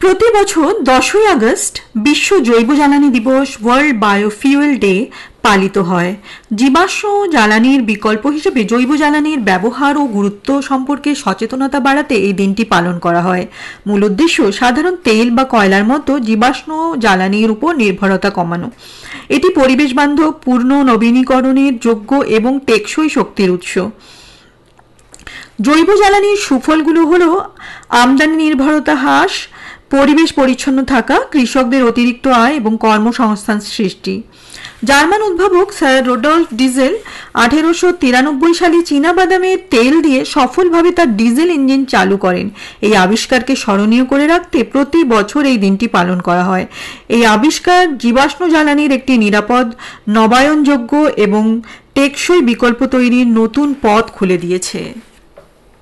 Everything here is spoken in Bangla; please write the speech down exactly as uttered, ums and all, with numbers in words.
প্রতি বছর দশই আগস্ট বিশ্ব জৈব জ্বালানি দিবস ওয়ার্ল্ড বায়োফিউয়েল ডে পালিত হয়। জীবাশ্ম জ্বালানির বিকল্প হিসেবে জৈব জ্বালানির ব্যবহার ও গুরুত্ব সম্পর্কে সচেতনতা বাড়াতে এই দিনটি পালন করা হয়। মূল উদ্দেশ্য সাধারণ তেল বা কয়লার মতো জীবাশ্ম জ্বালানির উপর নির্ভরতা কমানো। এটি পরিবেশ বান্ধব, পূর্ণ নবীনীকরণের যোগ্য এবং টেকসই শক্তির উৎস। জৈব জ্বালানির সুফলগুলো হলো আমদানি নির্ভরতা হ্রাস, পরিবেশ পরিচ্ছন্ন থাকা, কৃষকদের অতিরিক্ত আয় এবং কর্মসংস্থান সৃষ্টি। জার্মান উদ্ভাবক স্যার রুডল্ফ ডিজেল আঠেরোশো তিরানব্বই সালে চীনা বাদামের তেল দিয়ে সফলভাবে তার ডিজেল ইঞ্জিন চালু করেন। এই আবিষ্কারকে স্মরণীয় করে রাখতে প্রতি বছর এই দিনটি পালন করা হয়। এই আবিষ্কার জীবাশ্ম জ্বালানির একটি নিরাপদ, নবায়নযোগ্য এবং টেকসই বিকল্প তৈরির নতুন পথ খুলে দিয়েছে।